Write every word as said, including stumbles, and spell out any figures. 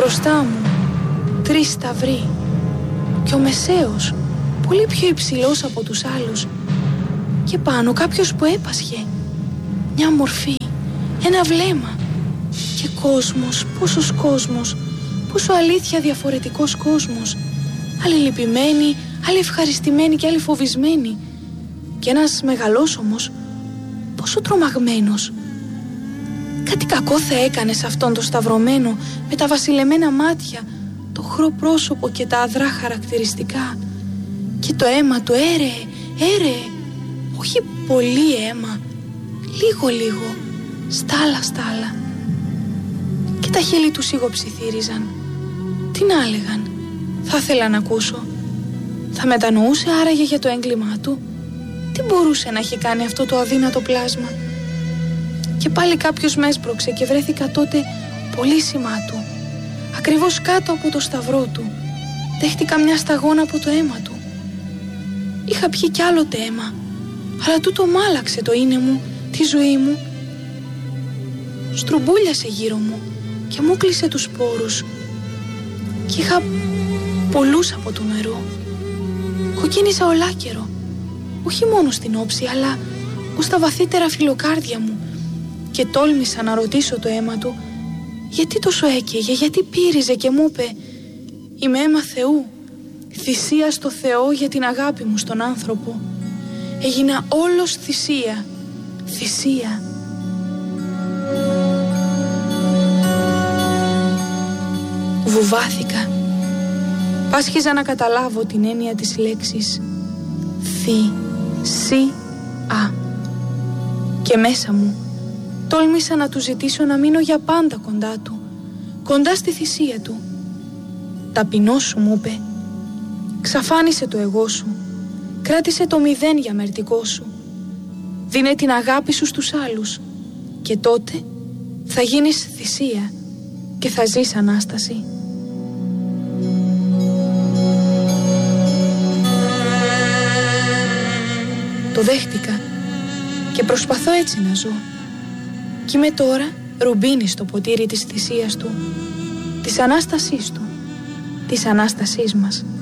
Μπροστά μου τρεις σταυροί και ο μεσαίος πολύ πιο υψηλός από τους άλλους και πάνω κάποιος που έπασχε, μια μορφή, ένα βλέμμα και κόσμος, πόσος κόσμος, πόσο αλήθεια διαφορετικός κόσμος, άλλοι λυπημένοι, άλλοι ευχαριστημένοι και άλλοι φοβισμένοι και ένας μεγαλόσωμος πόσο τρομαγμένος. Κάτι κακό θα έκανε σε αυτόν το σταυρωμένο με τα βασιλεμένα μάτια, το χρό πρόσωπο και τα αδρά χαρακτηριστικά και το αίμα του έρεε, έρεε, όχι πολύ αίμα, λίγο λίγο, στάλα στάλα. Και τα χείλη του σιγοψιθύριζαν. Τι να έλεγαν, θα ήθελα να ακούσω. Θα μετανοούσε άραγε για το έγκλημά του? Τι μπορούσε να έχει κάνει αυτό το αδύνατο πλάσμα? Και πάλι κάποιος με έσπρωξε και βρέθηκα τότε πολύ σημά του, ακριβώς κάτω από το σταυρό του. Δέχτηκα μια σταγόνα από το αίμα του. Είχα πιει κι άλλοτε αίμα, αλλά τούτο μ' άλλαξε το είναι μου, τη ζωή μου. Στρουμπούλιασε γύρω μου και μου κλείσε τους σπόρους και είχα πολλούς από το νερό. Κοκκίνησα ολάκερο, όχι μόνο στην όψη αλλά ως τα βαθύτερα φιλοκάρδια μου και τόλμησα να ρωτήσω το αίμα του γιατί τόσο έκαιγε, γιατί πύριζε και μου είπε «Είμαι αίμα Θεού, θυσία στο Θεό για την αγάπη μου στον άνθρωπο. Έγινα όλος θυσία, θυσία». Βουβάθηκα. Πάσχιζα να καταλάβω την έννοια της λέξης θυσία. Και μέσα μου τόλμησα να του ζητήσω να μείνω για πάντα κοντά του, κοντά στη θυσία του. «Ταπεινός σου», μου είπε, «ξαφάνισε το εγώ σου, κράτησε το μηδέν για μερτικό σου, δίνε την αγάπη σου στους άλλους και τότε θα γίνεις θυσία και θα ζεις Ανάσταση». Το δέχτηκα και προσπαθώ έτσι να ζω. Κι είμαι τώρα ρουμπίνι στο ποτήρι της θυσίας του, της Ανάστασής του, της Ανάστασής μας.